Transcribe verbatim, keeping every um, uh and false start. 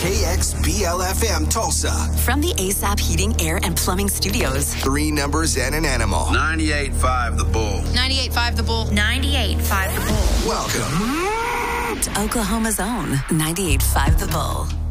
K X B L F M Tulsa. From the A S A P Heating, Air, and Plumbing Studios. Three numbers and an animal. ninety-eight point five The Bull. ninety-eight point five The Bull. ninety-eight point five The Bull. Welcome to Oklahoma's own ninety-eight point five The Bull.